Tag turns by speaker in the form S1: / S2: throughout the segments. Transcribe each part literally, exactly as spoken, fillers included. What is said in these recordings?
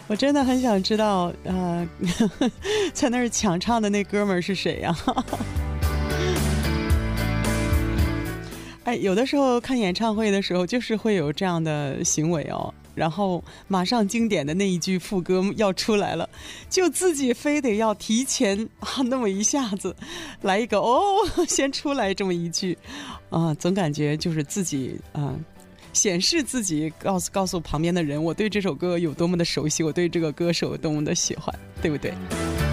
S1: 我真的很想知道，呃，在那儿抢唱的那哥们儿是谁呀、啊？哎，有的时候看演唱会的时候，就是会有这样的行为哦。然后马上经典的那一句副歌要出来了，就自己非得要提前啊那么一下子来一个哦，先出来这么一句啊，总感觉就是自己啊显示自己，告诉告诉旁边的人，我对这首歌有多么的熟悉，我对这个歌手有多么的喜欢，对不对？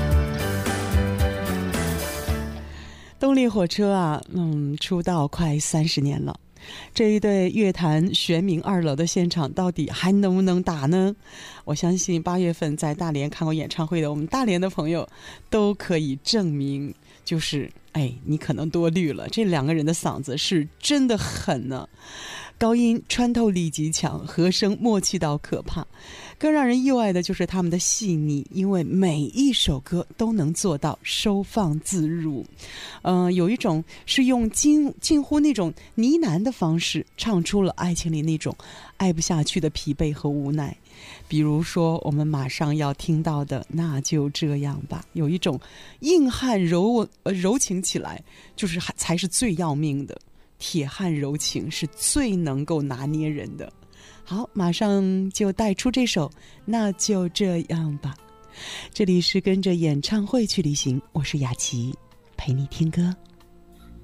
S1: 动力火车啊，嗯，出道快三十年了。这一对乐坛玄冥二楼的现场到底还能不能打呢？我相信八月份在大连看过演唱会的我们大连的朋友都可以证明，就是哎，你可能多虑了，这两个人的嗓子是真的狠呢，高音穿透力极强，和声默契到可怕。更让人意外的就是他们的细腻，因为每一首歌都能做到收放自如。嗯、呃，有一种是用近近乎那种呢喃的方式唱出了爱情里那种爱不下去的疲惫和无奈。比如说我们马上要听到的那就这样吧，有一种硬汉柔呃柔情起来就是才是最要命的，铁汉柔情是最能够拿捏人的。好，马上就带出这首那就这样吧。这里是跟着演唱会去旅行，我是雅琪，陪你听歌。